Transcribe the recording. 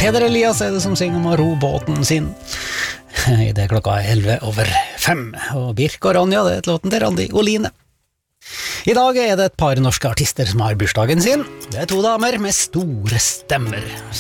Peder Elias det som synger om å ro båten sin. I det klokka 11:05. Og Birk og Ronja, det låten til Randi Oline. I dag det et par norske artister som har bursdagen sin. Det 2 damer med store stemmer.